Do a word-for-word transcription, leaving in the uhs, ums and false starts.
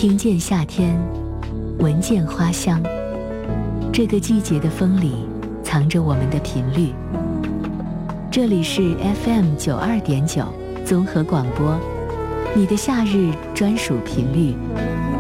听见夏天，闻见花香。这个季节的风里藏着我们的频率。这里是 F M 九十二点九综合广播，你的夏日专属频率。